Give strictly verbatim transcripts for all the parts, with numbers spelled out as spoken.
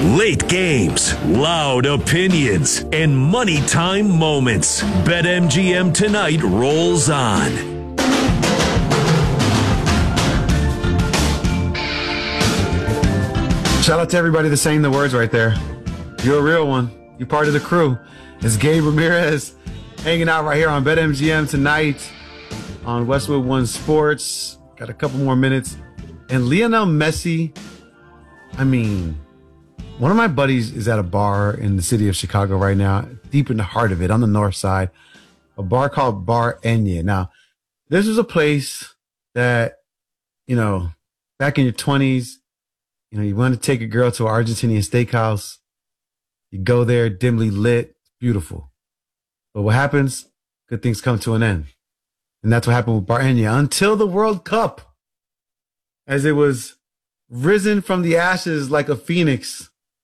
Late games, loud opinions, and money time moments. BetMGM Tonight rolls on. Shout out to everybody that's saying the words right there. You're a real one. You're part of the crew. It's Gabe Ramirez hanging out right here on BetMGM Tonight on Westwood One Sports. Got a couple more minutes. And Lionel Messi, I mean, one of my buddies is at a bar in the city of Chicago right now, deep in the heart of it, on the north side, a bar called Bar Enya. Now, this is a place that, you know, back in your twenties, you know, you want to take a girl to an Argentinian steakhouse. You go there, dimly lit, beautiful. But what happens? Good things come to an end. And that's what happened with Bar Enya until the World Cup, as it was risen from the ashes like a phoenix.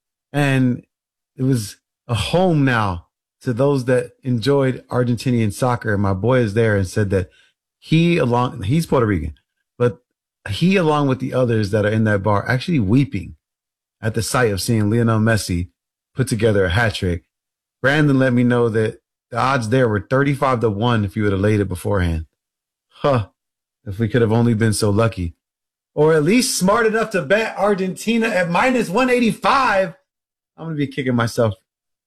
And it was a home now to those that enjoyed Argentinian soccer. And my boy is there and said that he along, he's Puerto Rican, but he, along with the others that are in that bar, actually weeping at the sight of seeing Lionel Messi put together a hat trick. Brandon let me know that the odds there were thirty-five to one if you would have laid it beforehand. Huh. If we could have only been so lucky. Or at least smart enough to bet Argentina at minus one eighty-five. I'm going to be kicking myself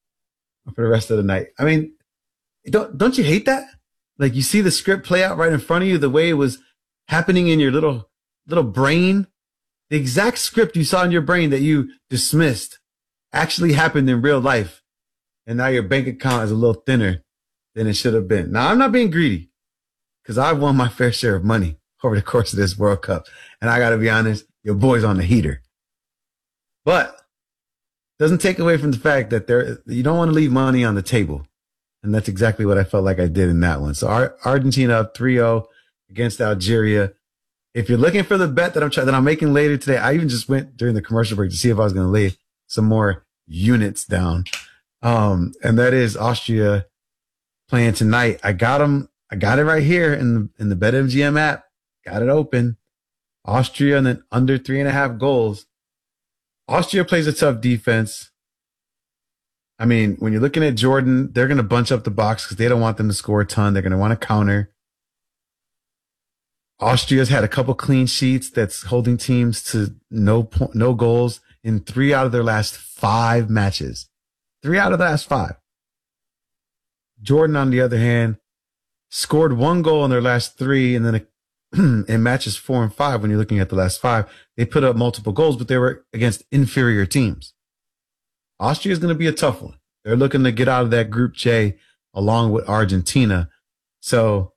for the rest of the night. I mean, don't, don't you hate that? Like, you see the script play out right in front of you, the way it was happening in your little, little brain. The exact script you saw in your brain that you dismissed actually happened in real life. And now your bank account is a little thinner than it should have been. Now, I'm not being greedy because I've won my fair share of money over the course of this World Cup. And I got to be honest, your boy's on the heater. But doesn't take away from the fact that there, you don't want to leave money on the table. And that's exactly what I felt like I did in that one. So Ar- Argentina up three oh against Algeria. If you're looking for the bet that I'm trying, that I'm making later today, I even just went during the commercial break to see if I was going to lay some more units down. Um, and that is Austria playing tonight. I got them. I got it right here in the, in the BetMGM app. Got it open. Austria and then under three and a half goals. Austria plays a tough defense. I mean, when you're looking at Jordan, they're going to bunch up the box because they don't want them to score a ton. They're going to want to counter. Austria's had a couple clean sheets that's holding teams to no po- no goals in three out of their last five matches. Three out of the last five. Jordan, on the other hand, scored one goal in their last three, and then a in matches four and five, when you're looking at the last five, they put up multiple goals, but they were against inferior teams. Austria is going to be a tough one. They're looking to get out of that Group J along with Argentina. So,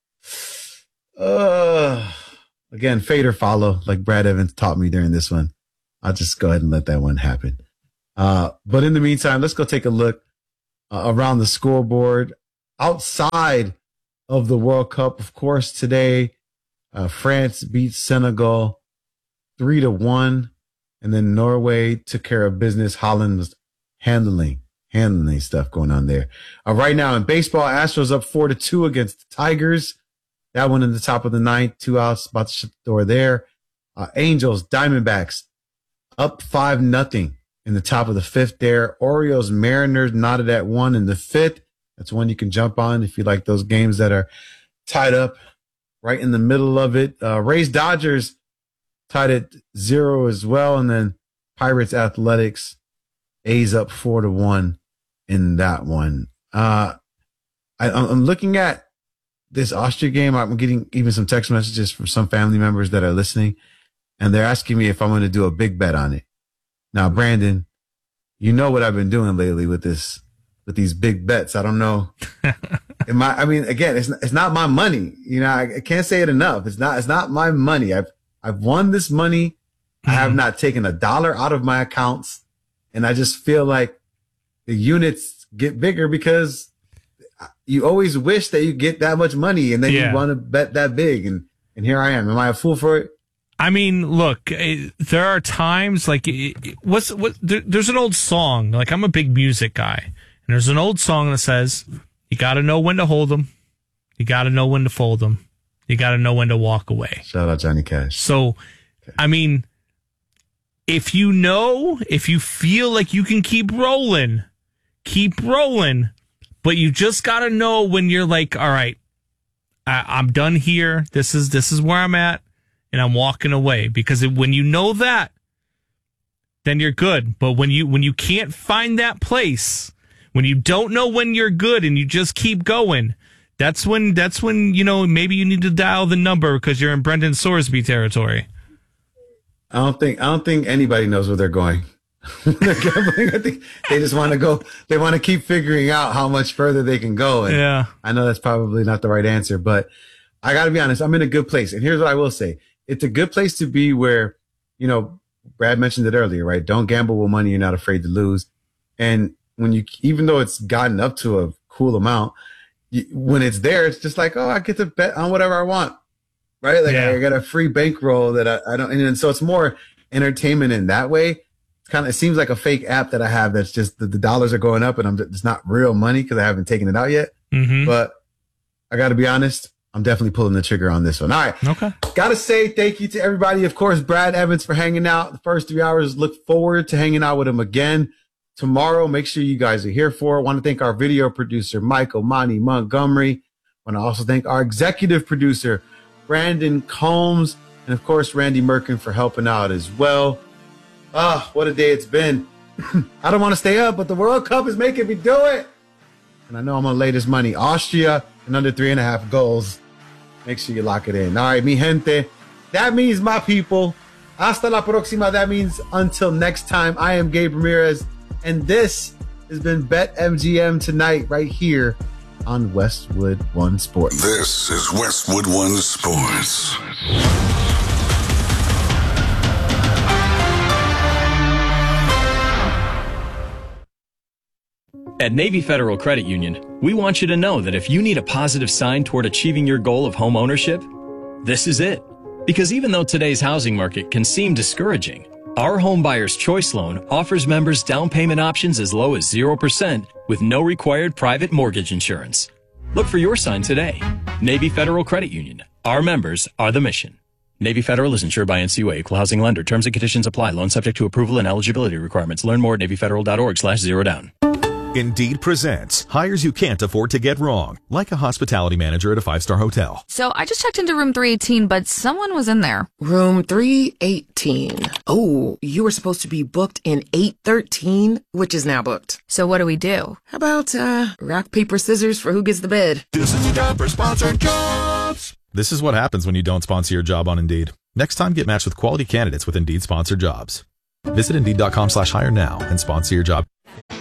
uh, again, fade or follow, like Brad Evans taught me during this one. I'll just go ahead and let that one happen. Uh, but in the meantime, let's go take a look uh, around the scoreboard outside of the World Cup. Of course, today, Uh, France beat Senegal three to one, and then Norway took care of business. Holland was handling, handling stuff going on there. Uh, right now in baseball, Astros up four to two against the Tigers. That one in the top of the ninth, two outs, about to shut the door there. Uh, Angels, Diamondbacks up five nothing in the top of the fifth there. Orioles, Mariners knotted at one in the fifth. That's one you can jump on if you like those games that are tied up right in the middle of it. Uh, Rays, Dodgers tied at zero as well. And then Pirates, Athletics, A's up four to one in that one. Uh, I, I'm looking at this Austria game. I'm getting even some text messages from some family members that are listening, and they're asking me if I'm going to do a big bet on it. Now, Brandon, you know what I've been doing lately with this, with these big bets. I don't know. Am I, I mean, again, it's not, it's not my money. You know, I, I can't say it enough. It's not, it's not my money. I've, I've won this money. Mm-hmm. I have not taken a dollar out of my accounts. And I just feel like the units get bigger because you always wish that you get that much money and then yeah. you want to bet that big. And, and here I am. Am I a fool for it? I mean, look, there are times like what's what there, there's an old song. Like, I'm a big music guy, and there's an old song that says, you got to know when to hold them. You got to know when to fold them. You got to know when to walk away. Shout out Johnny Cash. So, okay. I mean, if you know, if you feel like you can keep rolling, keep rolling. But you just got to know when you're like, all right, I, I'm done here. This is this is where I'm at, and I'm walking away. Because it, when you know that, then you're good. But when you when you can't find that place, when you don't know when you're good and you just keep going, that's when that's when you know maybe you need to dial the number because you're in Brendan Sorsby territory. I don't think I don't think anybody knows where they're going. They're gambling. I think they just want to go. They want to keep figuring out how much further they can go. And yeah, I know that's probably not the right answer, but I got to be honest. I'm in a good place, and here's what I will say: it's a good place to be. Where, you know, Brad mentioned it earlier, right? Don't gamble with money you're not afraid to lose. And when you, even though it's gotten up to a cool amount, you, when it's there, it's just like, oh, I get to bet on whatever I want, right? Like yeah. I got a free bankroll that I, I don't, and, and so it's more entertainment in that way. Kind of, it seems like a fake app that I have that's just the, the dollars are going up and I'm just, it's not real money because I haven't taken it out yet. Mm-hmm. But I got to be honest, I'm definitely pulling the trigger on this one. All right. Okay. Got to say thank you to everybody. Of course, Brad Evans for hanging out the first three hours. Look forward to hanging out with him again tomorrow. Make sure you guys are here for it. Want to thank our video producer, Michael Monty Montgomery. Want to also thank our executive producer, Brandon Combs. And of course, Randy Merkin for helping out as well. Ah, what a day it's been. I don't want to stay up, but the World Cup is making me do it. And I know I'm going to lay this money. Austria and under three and a half goals. Make sure you lock it in. All right, mi gente. That means my people. Hasta la próxima. That means until next time. I am Gabe Ramirez. And this has been BetMGM Tonight right here on Westwood One Sports. This is Westwood One Sports. At Navy Federal Credit Union, we want you to know that if you need a positive sign toward achieving your goal of home ownership, this is it. Because even though today's housing market can seem discouraging, our Home Buyer's Choice Loan offers members down payment options as low as zero percent with no required private mortgage insurance. Look for your sign today. Navy Federal Credit Union. Our members are the mission. Navy Federal is insured by N C U A, Equal Housing Lender. Terms and conditions apply. Loan subject to approval and eligibility requirements. Learn more at NavyFederal.org slash zero down. Indeed presents hires you can't afford to get wrong, like a hospitality manager at a five-star hotel. So I just checked into room three eighteen, but someone was in there. Room three eighteen. Oh, you were supposed to be booked in eight thirteen, which is now booked. So what do we do? How about, uh, rock, paper, scissors for who gets the bed? This is your job for sponsored jobs. This is what happens when you don't sponsor your job on Indeed. Next time, get matched with quality candidates with Indeed sponsored jobs. Visit Indeed.com slash hire now and sponsor your job.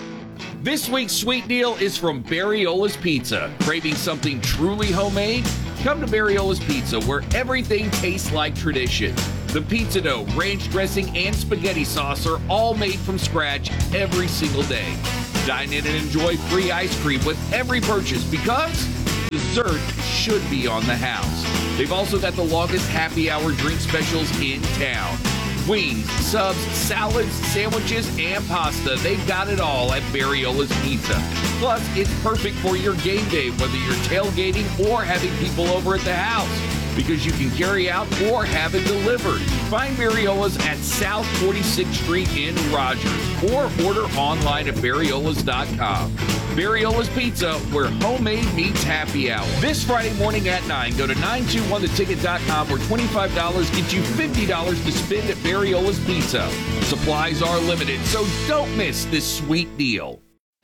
This week's sweet deal is from Barriola's Pizza. Craving something truly homemade? Come to Barriola's Pizza, where everything tastes like tradition. The pizza dough, ranch dressing, and spaghetti sauce are all made from scratch every single day. Dine in and enjoy free ice cream with every purchase because dessert should be on the house. They've also got the longest happy hour drink specials in town. Wings, subs, salads, sandwiches, and pasta. They've got it all at Barriola's Pizza. Plus, it's perfect for your game day, whether you're tailgating or having people over at the house, because you can carry out or have it delivered. Find Barriola's at South forty-sixth Street in Rogers or order online at Barriolas dot com. Barriola's Pizza, where homemade meets happy hour. This Friday morning at nine, go to nine two one the ticket dot com where twenty-five dollars gets you fifty dollars to spend at Barriola's Pizza. Supplies are limited, so don't miss this sweet deal.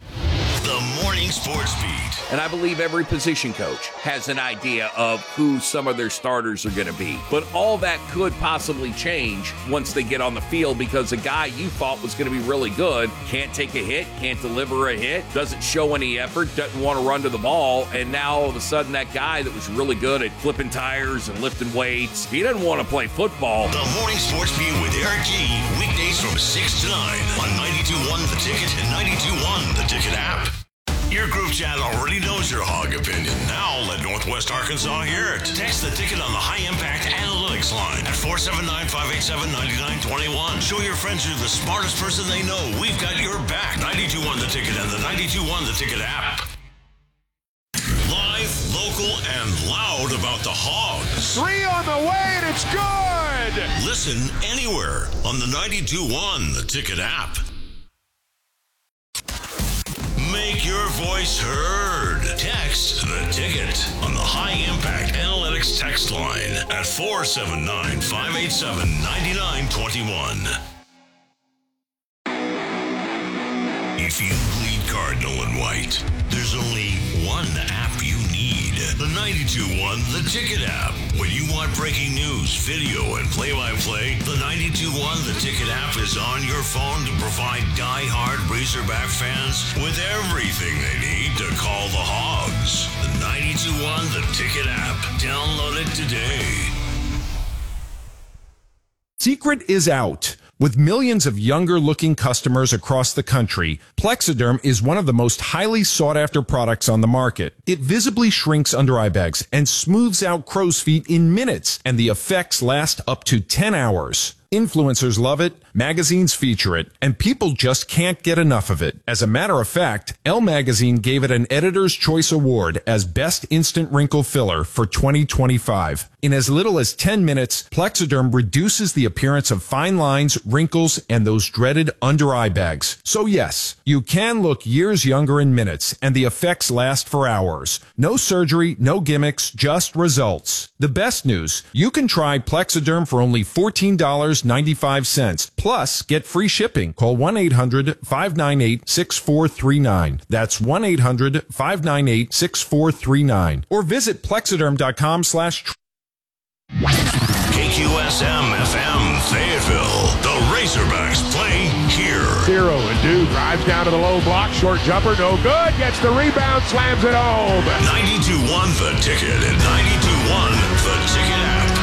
The Morning Sports Beat. And I believe every position coach has an idea of who some of their starters are going to be. But all that could possibly change once they get on the field, because a guy you thought was going to be really good can't take a hit, can't deliver a hit, doesn't show any effort, doesn't want to run to the ball. And now all of a sudden that guy that was really good at flipping tires and lifting weights, he doesn't want to play football. The Morning Sports Beat with Eric G. Weekdays from six to nine on ninety-two point one The Ticket and ninety-two point one The Ticket app. Your group chat already knows your hog opinion. Now let Northwest Arkansas hear it. Text the ticket on the High Impact Analytics line at four seven nine, five eight seven, nine nine two one. Show your friends you're the smartest person they know. We've got your back. ninety-two point one The Ticket and the ninety-two point one The Ticket app. Live, local, and loud about the Hogs. Three on the way, and it's good! Listen anywhere on the ninety-two one The Ticket app. Make your voice heard. Text The Ticket on the High Impact Analytics text line at four seven nine, five eight seven, nine nine two one. If you bleed Cardinal and White, there's only one app you need. The ninety-two one The Ticket app. When you want breaking news, video, and play-by-play, the ninety-two one The Ticket app is on your phone to provide die-hard Razorback fans with everything they need to call the Hogs. The ninety-two one The Ticket app. Download it today. Secret is out. With millions of younger-looking customers across the country, Plexiderm is one of the most highly sought-after products on the market. It visibly shrinks under-eye bags and smooths out crow's feet in minutes, and the effects last up to ten hours. Influencers love it, magazines feature it, and people just can't get enough of it. As a matter of fact, Elle Magazine gave it an Editor's Choice Award as Best Instant Wrinkle Filler for twenty twenty-five. In as little as ten minutes, Plexiderm reduces the appearance of fine lines, wrinkles, and those dreaded under-eye bags. So yes, you can look years younger in minutes, and the effects last for hours. No surgery, no gimmicks, just results. The best news, you can try Plexiderm for only fourteen dollars and ninety-five cents. Plus, get free shipping. Call one eight hundred, five nine eight, six four three nine. That's one eight hundred, five nine eight, six four three nine. Or visit plexiderm.com slash K Q S M F M Fayetteville. The Razorbacks play here. Zero and Dew drives down to the low block. Short jumper, no good. Gets the rebound, slams it home. ninety-two one The Ticket and ninety-two one The Ticket app.